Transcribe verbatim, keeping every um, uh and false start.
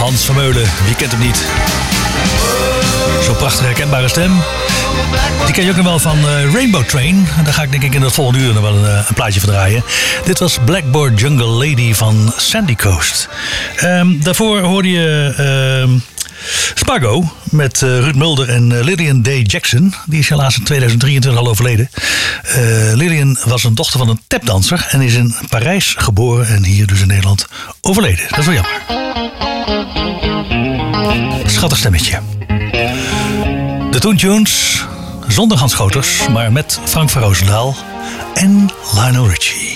Hans Vermeulen, wie kent hem niet? Zo'n prachtige herkenbare stem. Die ken je ook nog wel van uh, Rainbow Train. Daar ga ik denk ik in het volgende uur nog wel een, een plaatje van draaien. Dit was Blackboard Jungle Lady van Sandy Coast. Um, daarvoor hoorde je uh, Spago met uh, Ruud Mulder en uh, Lillian Day Jackson. Die is helaas in tweeduizend drieëntwintig al overleden. Uh, Lillian was een dochter van een tapdanser en is in Parijs geboren en hier dus in Nederland overleden. Dat is wel jammer. Schattig stemmetje. De Toon Tunes, zonder Hans Schoters, maar met Frank van Roosendaal en Lionel Richie.